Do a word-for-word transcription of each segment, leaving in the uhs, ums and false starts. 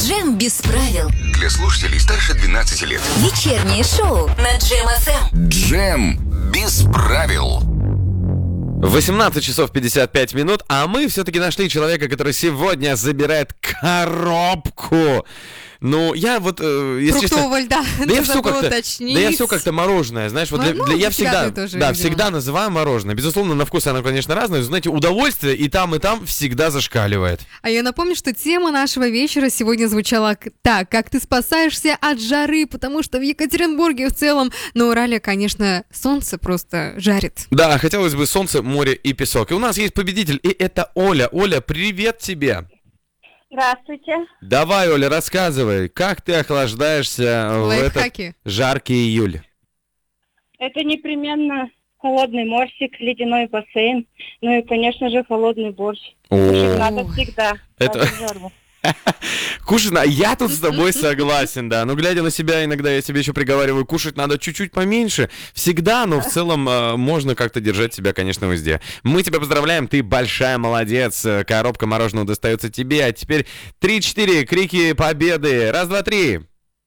Джем без правил. Для слушателей старше двенадцати лет. Вечернее шоу на Джем эф эм. Джем без правил. восемнадцать часов пятьдесят пять минут, а мы все-таки нашли человека, который сегодня забирает коробку. Ну, я вот, э, если фруктового честно... льда, Да я надо все было как-то, уточнить. да я все как-то мороженое, знаешь, вот для, Ну, для- я всегда всегда, ты тоже, да, видимо. всегда называю мороженое. Безусловно, на вкус оно, конечно, разное, но, знаете, удовольствие и там, и там всегда зашкаливает. А я напомню, что тема нашего вечера сегодня звучала к- так, как ты спасаешься от жары, потому что в Екатеринбурге в целом, на Урале, конечно, солнце просто жарит. Да, хотелось бы солнце, море и песок. И у нас есть победитель, и это Оля. Оля, привет тебе. Здравствуйте. Давай, Оля, рассказывай, как ты охлаждаешься в этот Лайфхаки. жаркий июль? Это непременно холодный морсик, ледяной бассейн, ну и, конечно же, холодный борщ. Кушать надо всегда. Это- даже в жару. Кушать надо, я тут с тобой согласен, да. Но глядя на себя, иногда я себе еще приговариваю, кушать надо чуть-чуть поменьше. Всегда, но в целом э, можно как-то держать себя, конечно, в узде. Мы тебя поздравляем, ты большая молодец. Э, Коробка мороженого достается тебе. А теперь три-четыре крики победы. Раз, два, три.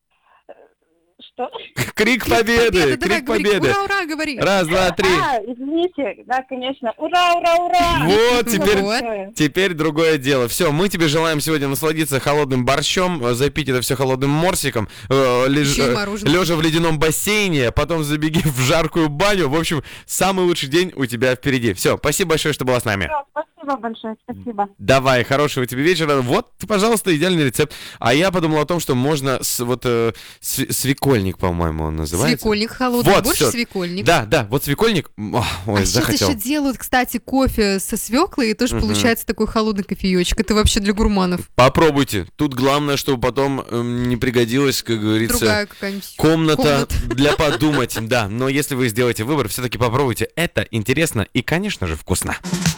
Что? Крик победы, Давай, крик говори, победы. ура, ура, говори. Раз, два, три. А, извините, да, конечно. Ура, ура, ура! Вот, теперь, Вот. теперь другое дело. Все, мы тебе желаем сегодня насладиться холодным борщом, э, запить это все холодным морсиком, э, леж- Еще и э, мороженое. лежа в ледяном бассейне, потом забеги в жаркую баню. В общем, самый лучший день у тебя впереди. Все, спасибо большое, что была с нами. Всё, Спасибо большое, спасибо. Давай, хорошего тебе вечера. Вот, пожалуйста, идеальный рецепт. А я подумал о том, что можно с, вот э, сви- свекольник, по-моему, он называется. Свекольник холодный, Вот, борщ всё. свекольник. Да, да, вот свекольник. Ох, ой, А сейчас захотел. еще делают, кстати, кофе со свеклой, и тоже Мгм. получается такой холодный кофеечек. Это вообще для гурманов. Попробуйте. Тут главное, чтобы потом эм, не пригодилась, как говорится, Другая какая-нибудь. комната, комната. для подумать. Да, но если вы сделаете выбор, все-таки попробуйте. Это интересно и, конечно же, вкусно.